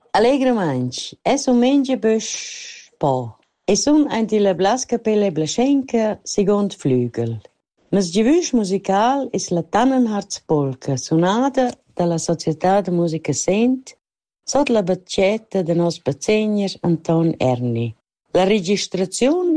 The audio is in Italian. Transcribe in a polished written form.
Allegramente, es un mengia bösch po. E sun ein di la Blaskapelle Blaschenka second flügel. Mas gewüsch musical is la Tannenharz-Polka, sonada dalla Società de Musica Sent, sotto la baccetta de nos bazegner Anton Erni. La registrazione